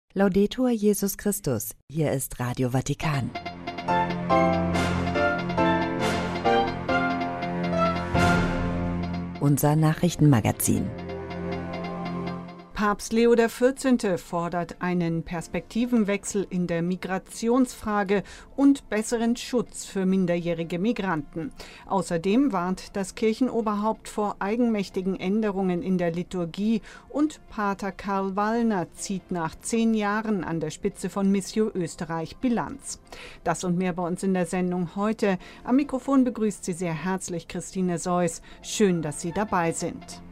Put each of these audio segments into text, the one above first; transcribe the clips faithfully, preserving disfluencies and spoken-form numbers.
Laudetur Jesus Christus, hier ist Radio Vatikan. Unser Nachrichtenmagazin. Papst Leo der vierzehnte fordert einen Perspektivenwechsel in der Migrationsfrage und besseren Schutz für minderjährige Migranten. Außerdem warnt das Kirchenoberhaupt vor eigenmächtigen Änderungen in der Liturgie und Pater Karl Wallner zieht nach zehn Jahren an der Spitze von Missio Österreich Bilanz. Das und mehr bei uns in der Sendung heute. Am Mikrofon begrüßt Sie sehr herzlich Christine Seuss. Schön, dass Sie dabei sind.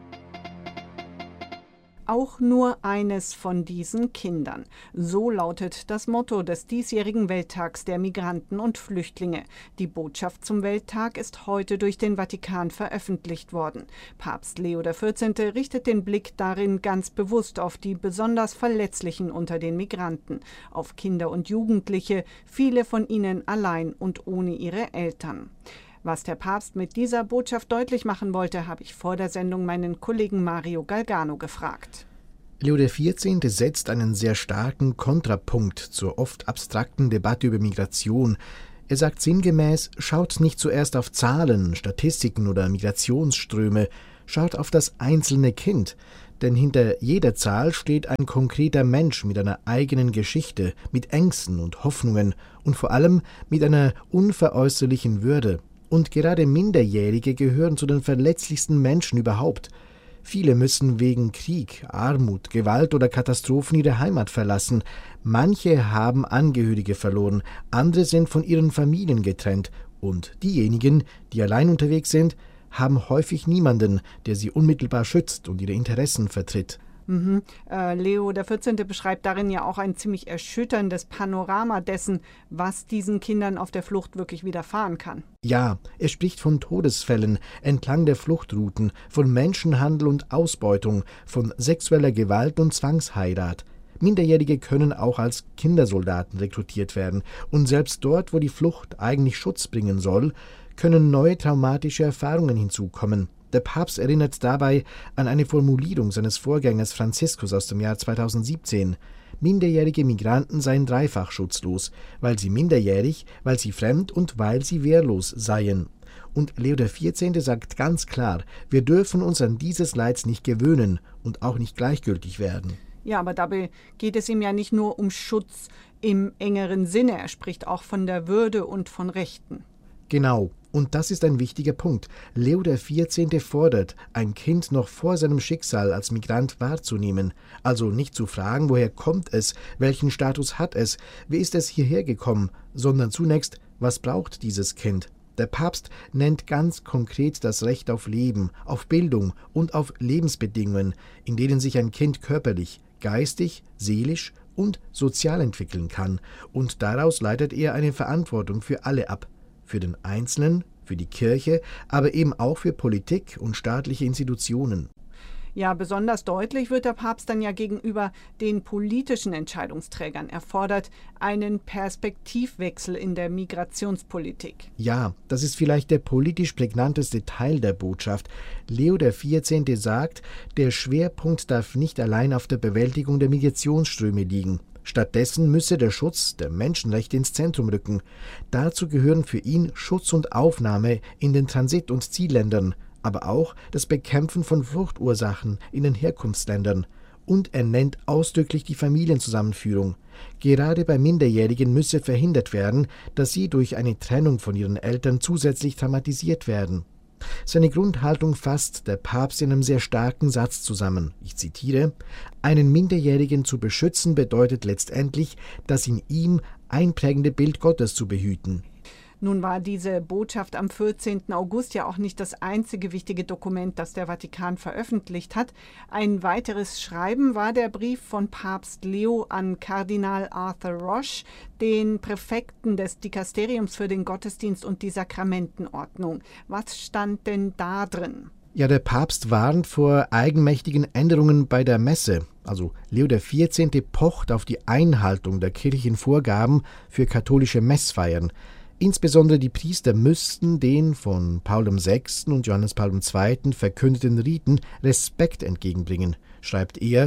Auch nur eines von diesen Kindern. So lautet das Motto des diesjährigen Welttags der Migranten und Flüchtlinge. Die Botschaft zum Welttag ist heute durch den Vatikan veröffentlicht worden. Papst Leo der vierzehnte richtet den Blick darin ganz bewusst auf die besonders Verletzlichen unter den Migranten, auf Kinder und Jugendliche, viele von ihnen allein und ohne ihre Eltern. Was der Papst mit dieser Botschaft deutlich machen wollte, habe ich vor der Sendung meinen Kollegen Mario Galgano gefragt. Leo der vierzehnte setzt einen sehr starken Kontrapunkt zur oft abstrakten Debatte über Migration. Er sagt sinngemäß, schaut nicht zuerst auf Zahlen, Statistiken oder Migrationsströme, schaut auf das einzelne Kind. Denn hinter jeder Zahl steht ein konkreter Mensch mit einer eigenen Geschichte, mit Ängsten und Hoffnungen und vor allem mit einer unveräußerlichen Würde. Und gerade Minderjährige gehören zu den verletzlichsten Menschen überhaupt. Viele müssen wegen Krieg, Armut, Gewalt oder Katastrophen ihre Heimat verlassen. Manche haben Angehörige verloren, andere sind von ihren Familien getrennt. Und diejenigen, die allein unterwegs sind, haben häufig niemanden, der sie unmittelbar schützt und ihre Interessen vertritt. Mhm. Äh, Leo der vierzehnte beschreibt darin ja auch ein ziemlich erschütterndes Panorama dessen, was diesen Kindern auf der Flucht wirklich widerfahren kann. Ja, er spricht von Todesfällen entlang der Fluchtrouten, von Menschenhandel und Ausbeutung, von sexueller Gewalt und Zwangsheirat. Minderjährige können auch als Kindersoldaten rekrutiert werden. Und selbst dort, wo die Flucht eigentlich Schutz bringen soll, können neue traumatische Erfahrungen hinzukommen. Der Papst erinnert dabei an eine Formulierung seines Vorgängers Franziskus aus dem Jahr zweitausendsiebzehn. Minderjährige Migranten seien dreifach schutzlos, weil sie minderjährig, weil sie fremd und weil sie wehrlos seien. Und Leo der vierzehnte sagt ganz klar, wir dürfen uns an dieses Leids nicht gewöhnen und auch nicht gleichgültig werden. Ja, aber dabei geht es ihm ja nicht nur um Schutz im engeren Sinne, er spricht auch von der Würde und von Rechten. Genau. Und das ist ein wichtiger Punkt. Leo der vierzehnte fordert, ein Kind noch vor seinem Schicksal als Migrant wahrzunehmen. Also nicht zu fragen, woher kommt es, welchen Status hat es, wie ist es hierher gekommen, sondern zunächst, was braucht dieses Kind? Der Papst nennt ganz konkret das Recht auf Leben, auf Bildung und auf Lebensbedingungen, in denen sich ein Kind körperlich, geistig, seelisch und sozial entwickeln kann. Und daraus leitet er eine Verantwortung für alle ab. Für den Einzelnen, für die Kirche, aber eben auch für Politik und staatliche Institutionen. Ja, besonders deutlich wird der Papst dann ja gegenüber den politischen Entscheidungsträgern. Er fordert einen Perspektivwechsel in der Migrationspolitik. Ja, das ist vielleicht der politisch prägnanteste Teil der Botschaft. Leo der vierzehnte sagt, der Schwerpunkt darf nicht allein auf der Bewältigung der Migrationsströme liegen. Stattdessen müsse der Schutz der Menschenrechte ins Zentrum rücken. Dazu gehören für ihn Schutz und Aufnahme in den Transit- und Zielländern, aber auch das Bekämpfen von Fluchtursachen in den Herkunftsländern. Und er nennt ausdrücklich die Familienzusammenführung. Gerade bei Minderjährigen müsse verhindert werden, dass sie durch eine Trennung von ihren Eltern zusätzlich traumatisiert werden. Seine Grundhaltung fasst der Papst in einem sehr starken Satz zusammen. Ich zitiere: Einen Minderjährigen zu beschützen bedeutet letztendlich, das in ihm einprägende Bild Gottes zu behüten. Nun war diese Botschaft am vierzehnten August ja auch nicht das einzige wichtige Dokument, das der Vatikan veröffentlicht hat. Ein weiteres Schreiben war der Brief von Papst Leo an Kardinal Arthur Roche, den Präfekten des Dikasteriums für den Gottesdienst und die Sakramentenordnung. Was stand denn da drin? Ja, der Papst warnt vor eigenmächtigen Änderungen bei der Messe. Also Leo der vierzehnte pocht auf die Einhaltung der kirchlichen Vorgaben für katholische Messfeiern. Insbesondere die Priester müssten den von Paul der sechste. und Johannes Paul der zweite. Verkündeten Riten Respekt entgegenbringen, schreibt er.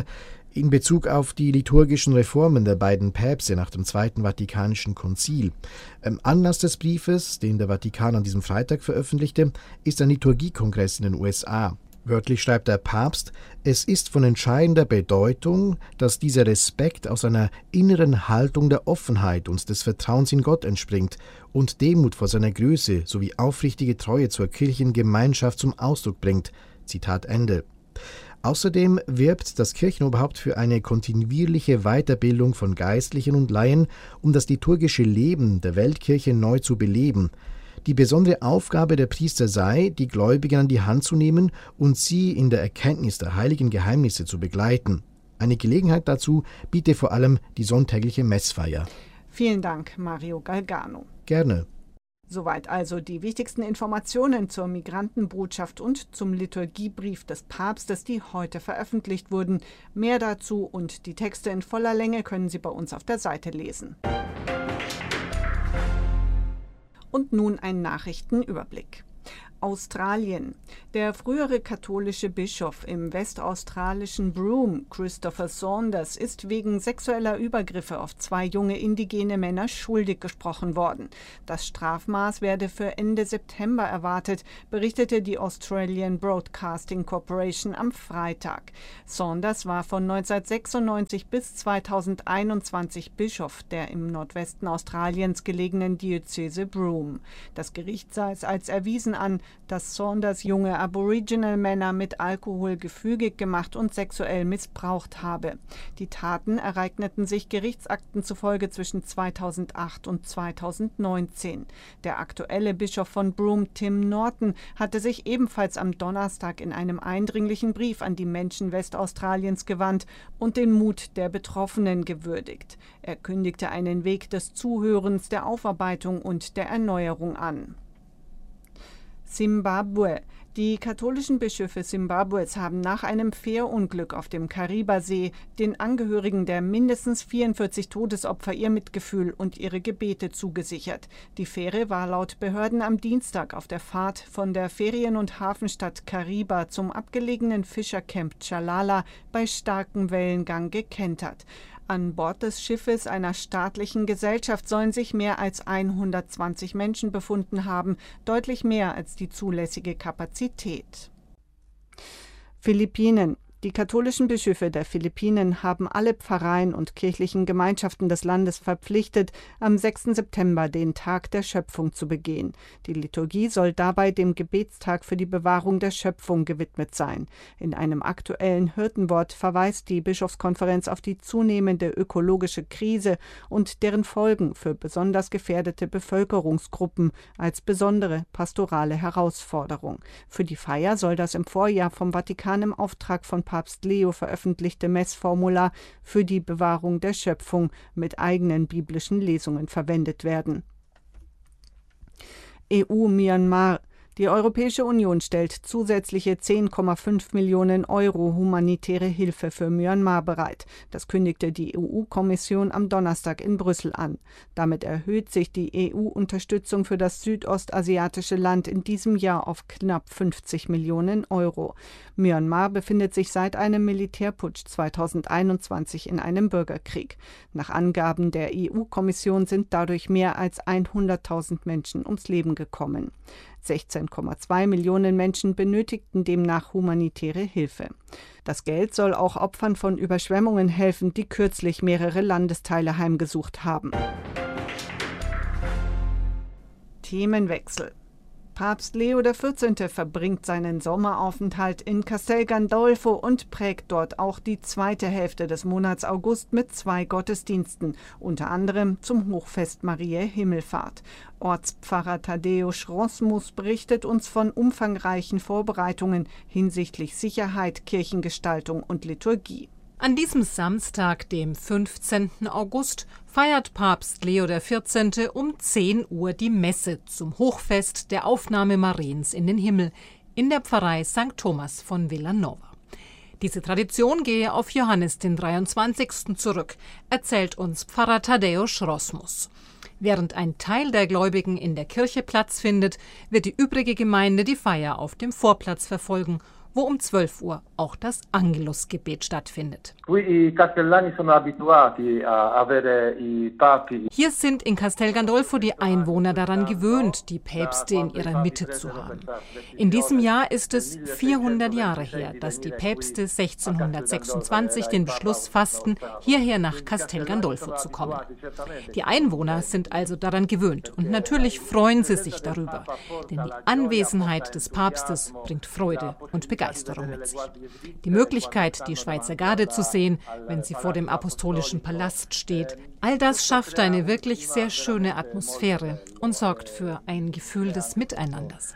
In Bezug auf die liturgischen Reformen der beiden Päpste nach dem Zweiten Vatikanischen Konzil. Ähm, Anlass des Briefes, den der Vatikan an diesem Freitag veröffentlichte, ist ein Liturgiekongress in den U S A. Wörtlich schreibt der Papst: Es ist von entscheidender Bedeutung, dass dieser Respekt aus einer inneren Haltung der Offenheit und des Vertrauens in Gott entspringt und Demut vor seiner Größe sowie aufrichtige Treue zur Kirchengemeinschaft zum Ausdruck bringt. Zitat Ende. Außerdem wirbt das Kirchenoberhaupt für eine kontinuierliche Weiterbildung von Geistlichen und Laien, um das liturgische Leben der Weltkirche neu zu beleben. Die besondere Aufgabe der Priester sei, die Gläubigen an die Hand zu nehmen und sie in der Erkenntnis der heiligen Geheimnisse zu begleiten. Eine Gelegenheit dazu biete vor allem die sonntägliche Messfeier. Vielen Dank, Mario Galgano. Gerne. Soweit also die wichtigsten Informationen zur Migrantenbotschaft und zum Liturgiebrief des Papstes, die heute veröffentlicht wurden. Mehr dazu und die Texte in voller Länge können Sie bei uns auf der Seite lesen. Und nun ein Nachrichtenüberblick. Australien. Der frühere katholische Bischof im westaustralischen Broome, Christopher Saunders, ist wegen sexueller Übergriffe auf zwei junge indigene Männer schuldig gesprochen worden. Das Strafmaß werde für Ende September erwartet, berichtete die Australian Broadcasting Corporation am Freitag. Saunders war von neunzehnhundertsechsundneunzig bis zweitausendeinundzwanzig Bischof der im Nordwesten Australiens gelegenen Diözese Broome. Das Gericht sah es als erwiesen an, dass Saunders junge Aboriginal-Männer mit Alkohol gefügig gemacht und sexuell missbraucht habe. Die Taten ereigneten sich Gerichtsakten zufolge zwischen zweitausendacht und zweitausendneunzehn. Der aktuelle Bischof von Broome, Tim Norton, hatte sich ebenfalls am Donnerstag in einem eindringlichen Brief an die Menschen Westaustraliens gewandt und den Mut der Betroffenen gewürdigt. Er kündigte einen Weg des Zuhörens, der Aufarbeitung und der Erneuerung an. Simbabwe. Die katholischen Bischöfe Simbabwes haben nach einem Fährunglück auf dem Kariba-See den Angehörigen der mindestens vierundvierzig Todesopfer ihr Mitgefühl und ihre Gebete zugesichert. Die Fähre war laut Behörden am Dienstag auf der Fahrt von der Ferien- und Hafenstadt Kariba zum abgelegenen Fischercamp Tchalala bei starkem Wellengang gekentert. An Bord des Schiffes einer staatlichen Gesellschaft sollen sich mehr als hundertzwanzig Menschen befunden haben, deutlich mehr als die zulässige Kapazität. Philippinen. Die katholischen Bischöfe der Philippinen haben alle Pfarreien und kirchlichen Gemeinschaften des Landes verpflichtet, am sechsten September den Tag der Schöpfung zu begehen. Die Liturgie soll dabei dem Gebetstag für die Bewahrung der Schöpfung gewidmet sein. In einem aktuellen Hirtenwort verweist die Bischofskonferenz auf die zunehmende ökologische Krise und deren Folgen für besonders gefährdete Bevölkerungsgruppen als besondere pastorale Herausforderung. Für die Feier soll das im Vorjahr vom Vatikan im Auftrag von Papst Leo veröffentlichte Messformular für die Bewahrung der Schöpfung mit eigenen biblischen Lesungen verwendet werden. E U-Myanmar. Die Europäische Union stellt zusätzliche zehn Komma fünf Millionen Euro humanitäre Hilfe für Myanmar bereit. Das kündigte die E U-Kommission am Donnerstag in Brüssel an. Damit erhöht sich die E U-Unterstützung für das südostasiatische Land in diesem Jahr auf knapp fünfzig Millionen Euro. Myanmar befindet sich seit einem Militärputsch zweitausendeinundzwanzig in einem Bürgerkrieg. Nach Angaben der E U-Kommission sind dadurch mehr als hunderttausend Menschen ums Leben gekommen. sechzehn Komma zwei Millionen Menschen benötigten demnach humanitäre Hilfe. Das Geld soll auch Opfern von Überschwemmungen helfen, die kürzlich mehrere Landesteile heimgesucht haben. Themenwechsel. Papst Leo der vierzehnte. verbringt seinen Sommeraufenthalt in Castel Gandolfo und prägt dort auch die zweite Hälfte des Monats August mit zwei Gottesdiensten, unter anderem zum Hochfest Mariä Himmelfahrt. Ortspfarrer Tadeusz Rosmus berichtet uns von umfangreichen Vorbereitungen hinsichtlich Sicherheit, Kirchengestaltung und Liturgie. An diesem Samstag, dem fünfzehnten August, feiert Papst Leo der vierzehnte. um zehn Uhr die Messe zum Hochfest der Aufnahme Mariens in den Himmel in der Pfarrei Sankt Thomas von Villanova. Diese Tradition gehe auf Johannes den dreiundzwanzigsten zurück, erzählt uns Pfarrer Tadeusz Rosmus. Während ein Teil der Gläubigen in der Kirche Platz findet, wird die übrige Gemeinde die Feier auf dem Vorplatz verfolgen, wo um zwölf Uhr auch das Angelusgebet stattfindet. Hier sind in Castel Gandolfo die Einwohner daran gewöhnt, die Päpste in ihrer Mitte zu haben. In diesem Jahr ist es vierhundert Jahre her, dass die Päpste sechzehnhundertsechsundzwanzig den Beschluss fassten, hierher nach Castel Gandolfo zu kommen. Die Einwohner sind also daran gewöhnt und natürlich freuen sie sich darüber, denn die Anwesenheit des Papstes bringt Freude und Begeisterung mit sich. Die Möglichkeit, die Schweizer Garde zu sehen, wenn sie vor dem Apostolischen Palast steht, all das schafft eine wirklich sehr schöne Atmosphäre und sorgt für ein Gefühl des Miteinanders.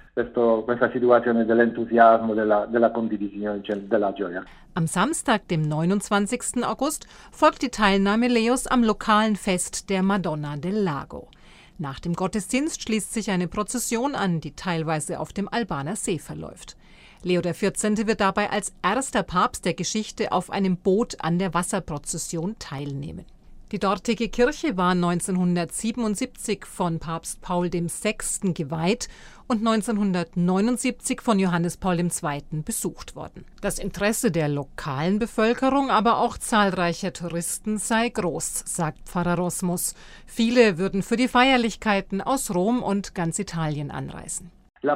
Am Samstag, dem neunundzwanzigsten August, folgt die Teilnahme Leos am lokalen Fest der Madonna del Lago. Nach dem Gottesdienst schließt sich eine Prozession an, die teilweise auf dem Albaner See verläuft. Leo der vierzehnte wird dabei als erster Papst der Geschichte auf einem Boot an der Wasserprozession teilnehmen. Die dortige Kirche war neunzehnhundertsiebenundsiebzig von Papst Paul der Sechste geweiht und neunzehnhundertneunundsiebzig von Johannes Paul der Zweite besucht worden. Das Interesse der lokalen Bevölkerung, aber auch zahlreicher Touristen sei groß, sagt Pfarrer Rosmus. Viele würden für die Feierlichkeiten aus Rom und ganz Italien anreisen.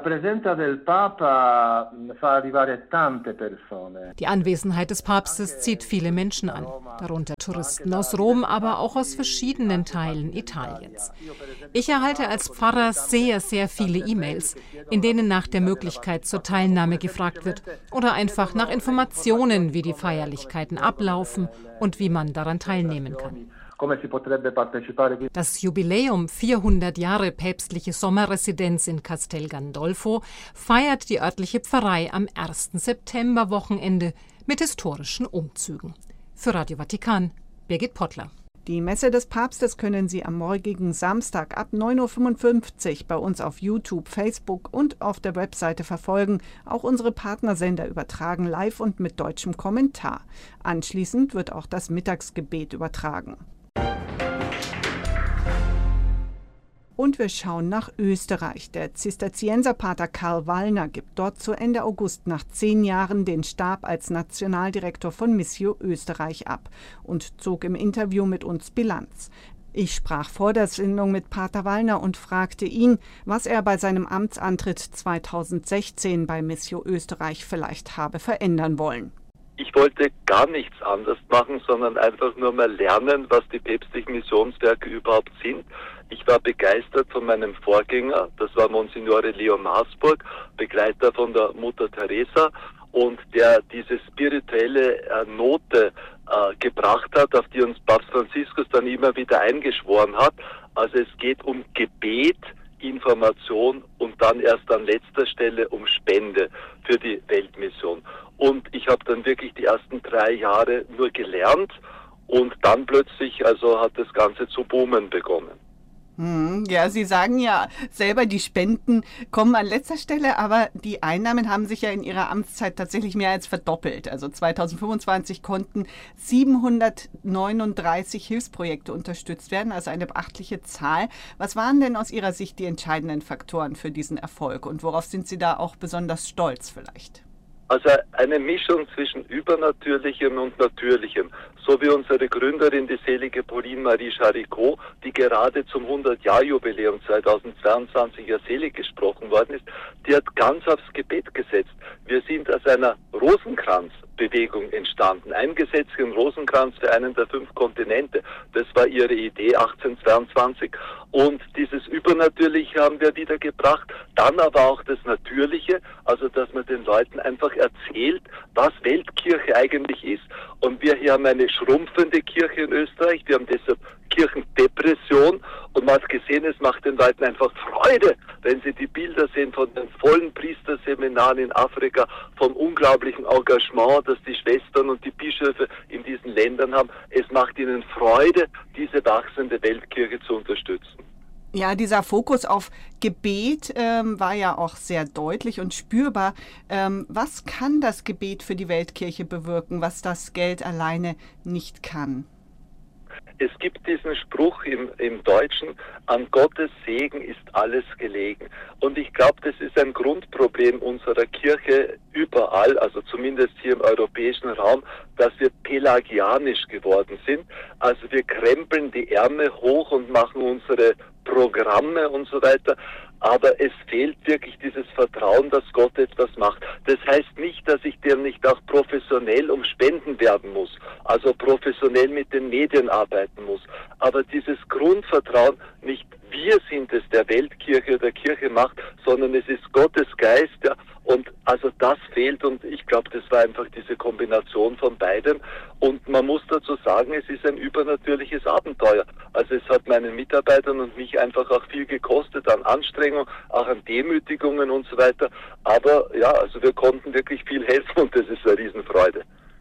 Die Anwesenheit des Papstes zieht viele Menschen an, darunter Touristen aus Rom, aber auch aus verschiedenen Teilen Italiens. Ich erhalte als Pfarrer sehr, sehr viele E-Mails, in denen nach der Möglichkeit zur Teilnahme gefragt wird oder einfach nach Informationen, wie die Feierlichkeiten ablaufen und wie man daran teilnehmen kann. Das Jubiläum vierhundert Jahre päpstliche Sommerresidenz in Castel Gandolfo feiert die örtliche Pfarrei am ersten September-Wochenende mit historischen Umzügen. Für Radio Vatikan, Birgit Pottler. Die Messe des Papstes können Sie am morgigen Samstag ab neun Uhr fünfundfünfzig bei uns auf YouTube, Facebook und auf der Webseite verfolgen. Auch unsere Partnersender übertragen live und mit deutschem Kommentar. Anschließend wird auch das Mittagsgebet übertragen. Und wir schauen nach Österreich. Der Zisterzienserpater Karl Wallner gibt dort zu Ende August nach zehn Jahren den Stab als Nationaldirektor von Missio Österreich ab und zog im Interview mit uns Bilanz. Ich sprach vor der Sendung mit Pater Wallner und fragte ihn, was er bei seinem Amtsantritt zweitausendsechzehn bei Missio Österreich vielleicht habe verändern wollen. Ich wollte gar nichts anders machen, sondern einfach nur mal lernen, was die päpstlichen Missionswerke überhaupt sind. Ich war begeistert von meinem Vorgänger, das war Monsignore Leo Maasburg, Begleiter von der Mutter Teresa und der diese spirituelle äh, Note äh, gebracht hat, auf die uns Papst Franziskus dann immer wieder eingeschworen hat. Also es geht um Gebet, Information und dann erst an letzter Stelle um Spende für die Weltmission. Und ich habe dann wirklich die ersten drei Jahre nur gelernt und dann plötzlich also hat das Ganze zu boomen begonnen. Ja, Sie sagen ja selber, die Spenden kommen an letzter Stelle, aber die Einnahmen haben sich ja in Ihrer Amtszeit tatsächlich mehr als verdoppelt. Also zweitausendfünfundzwanzig konnten siebenhundertneununddreißig Hilfsprojekte unterstützt werden, also eine beachtliche Zahl. Was waren denn aus Ihrer Sicht die entscheidenden Faktoren für diesen Erfolg und worauf sind Sie da auch besonders stolz vielleicht? Also eine Mischung zwischen Übernatürlichem und Natürlichem. So wie unsere Gründerin, die selige Pauline Marie Charicot, die gerade zum hundert-Jahr-Jubiläum zweitausendzweiundzwanzig ja selig gesprochen worden ist, die hat ganz aufs Gebet gesetzt. Wir sind aus einer Rosenkranzbewegung entstanden, eingesetzt im Rosenkranz für einen der fünf Kontinente. Das war ihre Idee achtzehnhundertzweiundzwanzig. Und dieses Übernatürliche haben wir wiedergebracht, dann aber auch das Natürliche, also dass man den Leuten einfach erzählt, was Weltkirche eigentlich ist. Und wir hier haben eine schrumpfende Kirche in Österreich, wir haben deshalb Kirchendepression und man hat gesehen, es macht den Leuten einfach Freude, wenn sie die Bilder sehen von den vollen Priesterseminaren in Afrika, vom unglaublichen Engagement, das die Schwestern und die Bischöfe in diesen Ländern haben. Es macht ihnen Freude, diese wachsende Weltkirche zu unterstützen. Ja, dieser Fokus auf Gebet ähm, war ja auch sehr deutlich und spürbar. Ähm, was kann das Gebet für die Weltkirche bewirken, was das Geld alleine nicht kann? Es gibt diesen Spruch im, im Deutschen, an Gottes Segen ist alles gelegen. Und ich glaube, das ist ein Grundproblem unserer Kirche überall, also zumindest hier im europäischen Raum, dass wir pelagianisch geworden sind. Also wir krempeln die Ärmel hoch und machen unsere Programme und so weiter. Aber es fehlt wirklich dieses Vertrauen, dass Gott etwas macht. Das heißt nicht, dass ich dem nicht auch professionell um Spenden werben muss, also professionell mit den Medien arbeiten muss. Aber dieses Grundvertrauen, nicht wir sind es, der Weltkirche oder Kirche macht, sondern es ist Gottes Geist, ja. Und also das fehlt und ich glaube, das war einfach diese Kombination von beidem. Und man muss dazu sagen, es ist ein übernatürliches Abenteuer. Also es hat meinen Mitarbeitern und mich einfach auch viel gekostet an Anstrengung, auch an Demütigungen und so weiter. Aber ja, also wir konnten wirklich viel helfen und das ist eine Riesenfreude.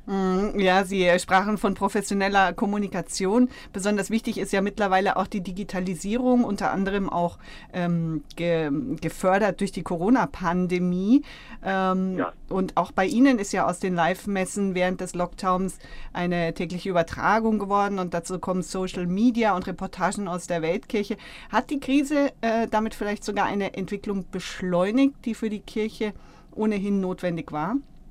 Ja, Sie sprachen von professioneller Kommunikation. Besonders wichtig ist ja mittlerweile auch die Digitalisierung, unter anderem auch ähm, ge, gefördert durch die Corona-Pandemie. Ähm, ja. Und auch bei Ihnen ist ja aus den Live-Messen während des Lockdowns eine tägliche Übertragung geworden und dazu kommen Social Media und Reportagen aus der Weltkirche. Hat die Krise äh, damit vielleicht sogar eine Entwicklung beschleunigt, die für die Kirche ohnehin notwendig war?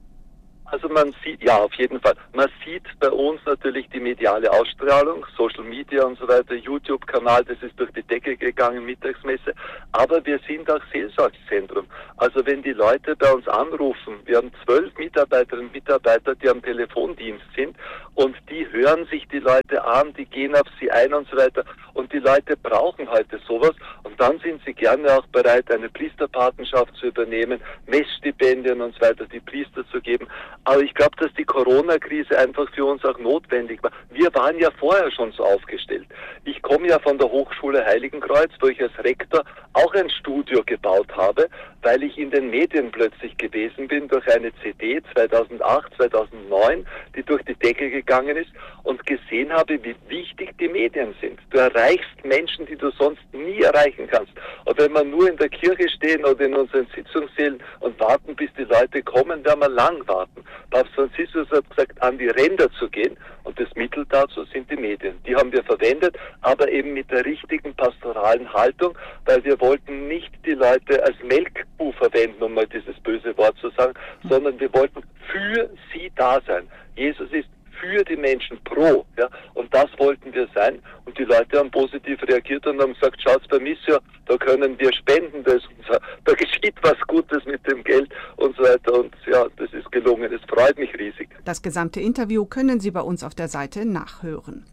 Also man sieht, ja, auf jeden Fall. Man sieht bei uns natürlich die mediale Ausstrahlung, Social Media und so weiter, YouTube-Kanal, das ist durch die Decke gegangen, Mittagsmesse. Aber wir sind auch Seelsorgezentrum. Also wenn die Leute bei uns anrufen, wir haben zwölf Mitarbeiterinnen und Mitarbeiter, die am Telefondienst sind und die hören sich die Leute an, die gehen auf sie ein und so weiter. Und die Leute brauchen heute sowas und dann sind sie gerne auch bereit, eine Priesterpatenschaft zu übernehmen, Messstipendien und so weiter, die Priester zu geben. Aber ich glaube, dass die Corona-Krise einfach für uns auch notwendig war. Wir waren ja vorher schon so aufgestellt. Ich komme ja von der Hochschule Heiligenkreuz, wo ich als Rektor auch ein Studio gebaut habe, weil ich in den Medien plötzlich gewesen bin durch eine C D zweitausendacht, zweitausendneun, die durch die Decke gegangen ist und gesehen habe, wie wichtig die Medien sind. Du erreichst Menschen, die du sonst nie erreichen kannst. Und wenn wir nur in der Kirche stehen oder in unseren Sitzungssälen und warten, bis die Leute kommen, werden wir lang warten. Papst Franziskus hat gesagt, an die Ränder zu gehen und das Mittel dazu sind die Medien. Die haben wir verwendet, aber eben mit der richtigen pastoralen Haltung, weil wir wollten nicht die Leute als Melkkuh verwenden, um mal dieses böse Wort zu sagen, sondern wir wollten für sie da sein. Jesus ist für die Menschen pro, ja, und das wollten wir sein und die Leute haben positiv reagiert und haben gesagt, schaut's bei Missio, da können wir spenden, das, da geschieht was Gutes mit dem Geld und so weiter und ja, das ist gelungen, es freut mich riesig. Das gesamte Interview können Sie bei uns auf der Seite nachhören.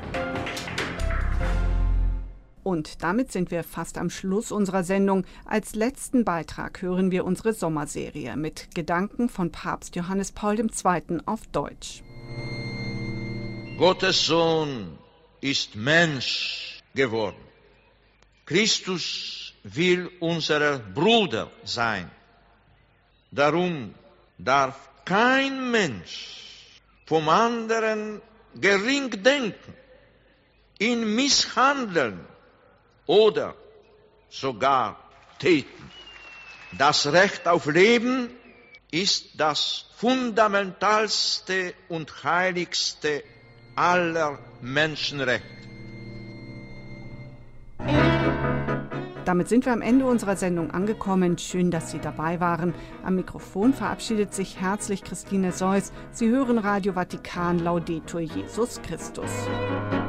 Und damit sind wir fast am Schluss unserer Sendung. Als letzten Beitrag hören wir unsere Sommerserie mit Gedanken von Papst Johannes Paul der Zweite auf Deutsch. Gottes Sohn ist Mensch geworden. Christus will unser Bruder sein. Darum darf kein Mensch vom anderen gering denken, ihn misshandeln oder sogar töten. Das Recht auf Leben ist das fundamentalste und heiligste aller Menschenrechte. Damit sind wir am Ende unserer Sendung angekommen. Schön, dass Sie dabei waren. Am Mikrofon verabschiedet sich herzlich Christine Seuss. Sie hören Radio Vatikan, Laudetur Jesus Christus.